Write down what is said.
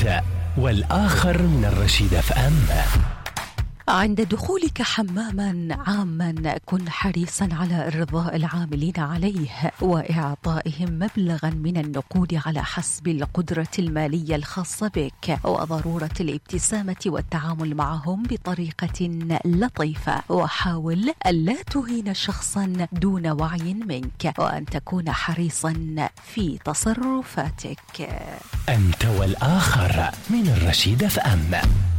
أنت والآخر من الرشيد اف ام. عند دخولك حماما عاما كن حريصا على إرضاء العاملين عليه وإعطائهم مبلغا من النقود على حسب القدرة المالية الخاصة بك، وضرورة الابتسامة والتعامل معهم بطريقة لطيفة، وحاول ألا تهين شخصا دون وعي منك، وأن تكون حريصا في تصرفاتك. أنت والآخر من الرشيد اف ام.